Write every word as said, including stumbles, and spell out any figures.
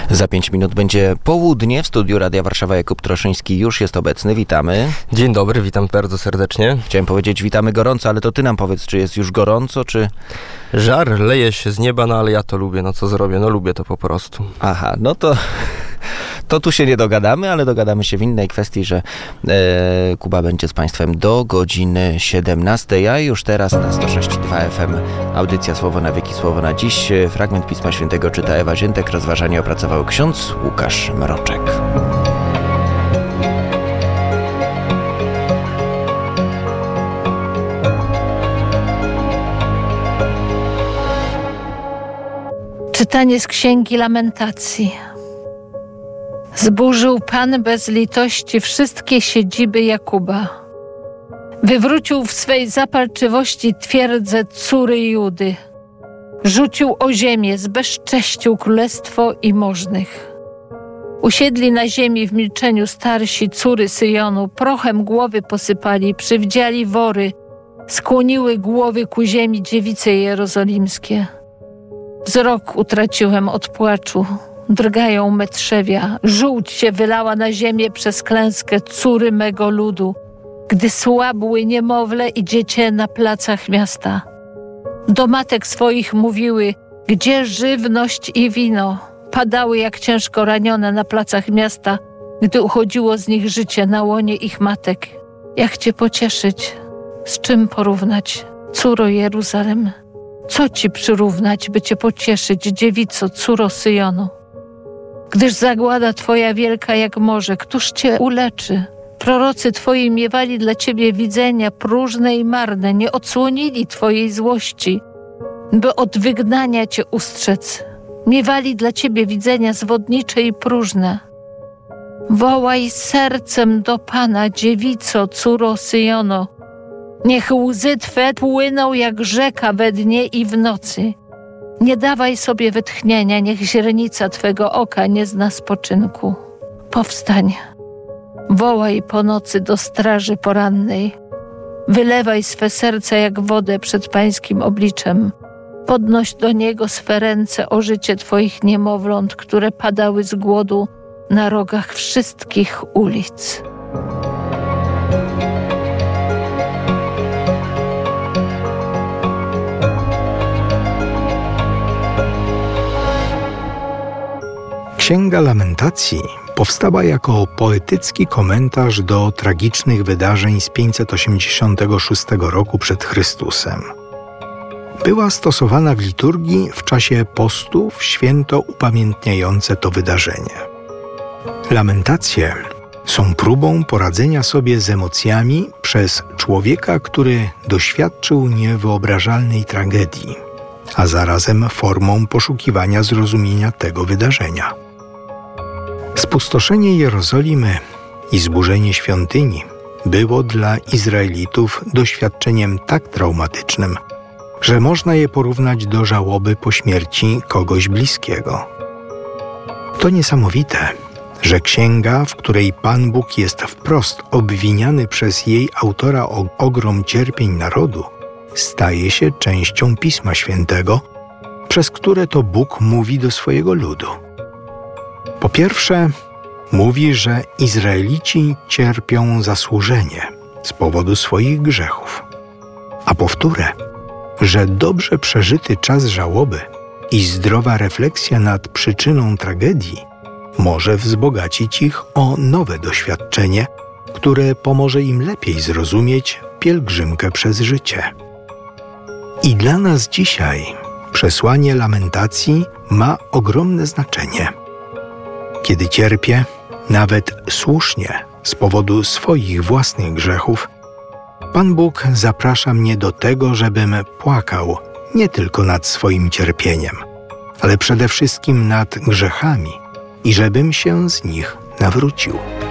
Za pięć minut będzie południe. W studiu Radia Warszawa Jakub Troszyński już jest obecny. Witamy. Dzień dobry, witam bardzo serdecznie. Chciałem powiedzieć witamy gorąco, ale to ty nam powiedz, czy jest już gorąco, czy... Żar leje się z nieba, no ale ja to lubię. No co zrobię? No lubię to po prostu. Aha, no to... To tu się nie dogadamy, ale dogadamy się w innej kwestii, że e, Kuba będzie z Państwem do godziny siedemnastej, a już teraz na sto sześć i dwa F M audycja Słowo na wieki, Słowo na dziś. Fragment Pisma Świętego czyta Ewa Ziętek, rozważanie opracował ksiądz Łukasz Mroczek. Czytanie z Księgi Lamentacji. Zburzył Pan bez litości wszystkie siedziby Jakuba. Wywrócił w swej zapalczywości twierdzę córy Judy. Rzucił o ziemię, zbezcześcił królestwo i możnych. Usiedli na ziemi w milczeniu starsi córy Syjonu, prochem głowy posypali, przywdziali wory, skłoniły głowy ku ziemi dziewice jerozolimskie. Wzrok utraciłem od płaczu. Drgają me trzewia, żółć się wylała na ziemię przez klęskę córy mego ludu, gdy słabły niemowlę i dziecię na placach miasta. Do matek swoich mówiły, gdzie żywność i wino, padały jak ciężko ranione na placach miasta, gdy uchodziło z nich życie na łonie ich matek. Jak cię pocieszyć? Z czym porównać, córo Jeruzalem? Co ci przyrównać, by cię pocieszyć, dziewico, córo Syjonu? Gdyż zagłada twoja wielka jak morze, któż cię uleczy? Prorocy twoi miewali dla ciebie widzenia próżne i marne, nie odsłonili twojej złości, by od wygnania cię ustrzec. Miewali dla ciebie widzenia zwodnicze i próżne. Wołaj sercem do Pana, dziewico, córo Syjono. Niech łzy twe płyną jak rzeka we dnie i w nocy. Nie dawaj sobie wytchnienia, niech źrenica twego oka nie zna spoczynku. Powstań, wołaj po nocy do straży porannej. Wylewaj swe serce jak wodę przed Pańskim obliczem. Podnoś do Niego swe ręce o życie twoich niemowląt, które padały z głodu na rogach wszystkich ulic. Księga Lamentacji powstała jako poetycki komentarz do tragicznych wydarzeń z pięćset osiemdziesiątego szóstego roku przed Chrystusem. Była stosowana w liturgii w czasie postu w święto upamiętniające to wydarzenie. Lamentacje są próbą poradzenia sobie z emocjami przez człowieka, który doświadczył niewyobrażalnej tragedii, a zarazem formą poszukiwania zrozumienia tego wydarzenia. Spustoszenie Jerozolimy i zburzenie świątyni było dla Izraelitów doświadczeniem tak traumatycznym, że można je porównać do żałoby po śmierci kogoś bliskiego. To niesamowite, że księga, w której Pan Bóg jest wprost obwiniany przez jej autora o ogrom cierpień narodu, staje się częścią Pisma Świętego, przez które to Bóg mówi do swojego ludu. Po pierwsze, mówi, że Izraelici cierpią zasłużenie z powodu swoich grzechów. A po wtóre, że dobrze przeżyty czas żałoby i zdrowa refleksja nad przyczyną tragedii może wzbogacić ich o nowe doświadczenie, które pomoże im lepiej zrozumieć pielgrzymkę przez życie. I dla nas dzisiaj przesłanie lamentacji ma ogromne znaczenie. Kiedy cierpię, nawet słusznie, z powodu swoich własnych grzechów, Pan Bóg zaprasza mnie do tego, żebym płakał nie tylko nad swoim cierpieniem, ale przede wszystkim nad grzechami i żebym się z nich nawrócił.